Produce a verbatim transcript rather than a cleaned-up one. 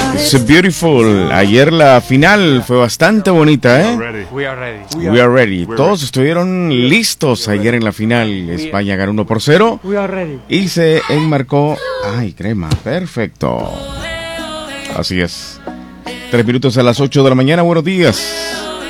It's beautiful. Ayer la final fue bastante bonita, ¿eh? We are ready. We are ready. Todos estuvieron listos ayer en la final. España ganó uno por cero. We are ready. Y se enmarcó. Ay, crema. Perfecto. Así es. Tres minutos a las ocho de la mañana. Buenos días.